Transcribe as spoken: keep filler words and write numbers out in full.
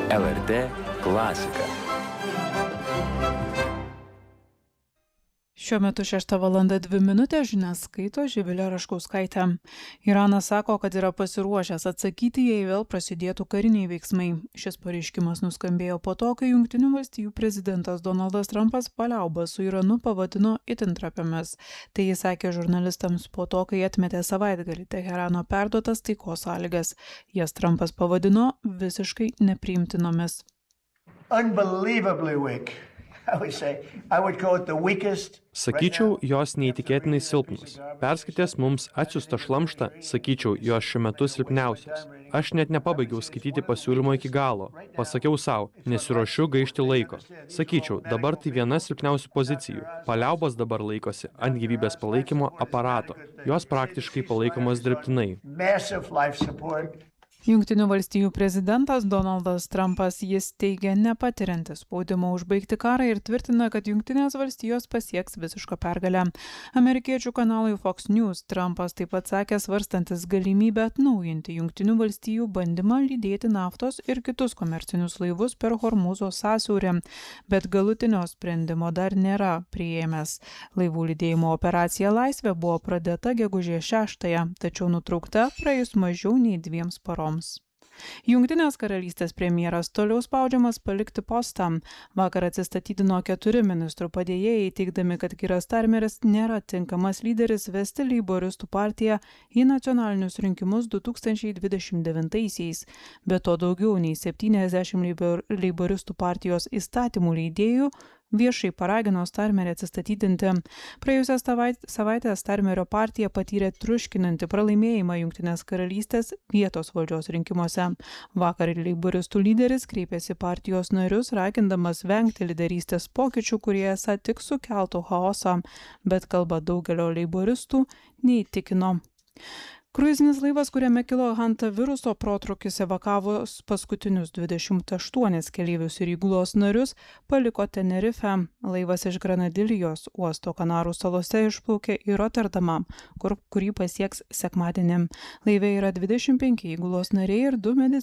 L R T klasika. Šiuo metu šešta valanda dvi minutės, žinias skaito Živilė Raškauskaitė. Iranas sako, kad yra pasiruošęs atsakyti, jei vėl prasidėtų kariniai veiksmai. Šis pareiškimas nuskambėjo po to, kai Jungtinių valstijų prezidentas Donaldas Trumpas paliaubas su Iranu pavadino itin trapiomis. Tai jis sakė žurnalistams po to, kai atmetė savaitgalį Teherano perduotas taikos sąlygas. Jas Trumpas pavadino visiškai nepriimtinomis. Unbelievably weak. Sakyčiau, jos neįtikėtinai silpnos. Perskaitęs mums atsiųstą šlamštą, sakyčiau, jos šiuo metu silpniausios. Aš net nepabaigiau skaityti pasiūlymo iki galo. Pasakiau savo, nesiruošiu gaišti laiko. Sakyčiau, dabar tai viena silpniausių pozicijų. Paliaubos dabar laikosi ant gyvybės palaikymo aparato. Jos praktiškai palaikomos dirbtinai. Jungtinių valstijų prezidentas Donaldas Trumpas, jis teigia nepatiriantis spaudimo užbaigti karą ir tvirtina, kad Jungtinės valstijos pasieks visišką pergalę. Amerikiečių kanalui Fox News Trumpas taip pat sakė svarstantis galimybę atnaujinti Jungtinių valstijų bandymą lydėti naftos ir kitus komercinius laivus per Hormūzo sąsiaurį, bet galutinio sprendimo dar nėra priėmęs. Laivų lydėjimo operacija Laisvė buvo pradėta gegužės šeštąją, tačiau nutraukta praėjus mažiau nei dviems paroms. Jungtinės karalystės premjeras toliau spaudžiamas palikti postą. Vakar atsistatydino keturi ministrų padėjėjai, teigdami, kad Kiras Starmeris nėra tinkamas lyderis vesti leiboristų partiją į nacionalinius rinkimus du tūkstančiai dvidešimt devintaisiais. Be to daugiau nei septyniasdešimt leiboristų partijos įstatymų leidėjų viešai paragino Starmerį atsistatydinti. Praėjusią savaitę Starmerio partija patyrė triuškinantį pralaimėjimą Jungtinės karalystės vietos valdžios rinkimuose. Vakar leiboristų lyderis kreipėsi partijos narius, ragindamas vengti lyderystės pokyčių, kurie esą tik sukeltų chaosą, bet kalba daugelio leiboristų neįtikino. Kruizinis laivas, kuriame kilo hantaviruso protrūkis, evakavus paskutinius dvidešimt aštuonis keleivius ir įgulos narius, paliko Tenerife. Laivas iš Granadilijos uosto Kanarų salose išplaukė į Rotterdamą, kur, kurį pasieks sekmadienį. Laive yra dvidešimt penki įgulos nariai ir du medicininiai